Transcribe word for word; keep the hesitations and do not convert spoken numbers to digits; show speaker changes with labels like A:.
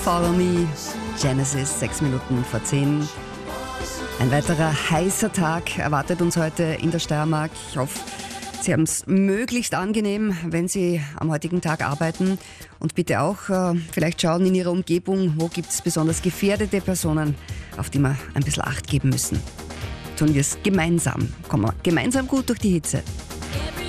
A: Follow Me, Genesis, sechs Minuten vor zehn. Ein weiterer heißer Tag erwartet uns heute in der Steiermark. Ich hoffe, Sie haben es möglichst angenehm, wenn Sie am heutigen Tag arbeiten. Und bitte auch äh, vielleicht schauen in Ihrer Umgebung, wo gibt es besonders gefährdete Personen, auf die wir ein bisschen Acht geben müssen. Tun wir es gemeinsam. Kommen wir gemeinsam gut durch die Hitze.